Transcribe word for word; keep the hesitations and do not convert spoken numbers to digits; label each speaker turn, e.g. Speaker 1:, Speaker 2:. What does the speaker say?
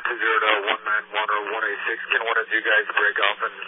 Speaker 1: two zero to one nine one or one eight six. Can one of you guys break off and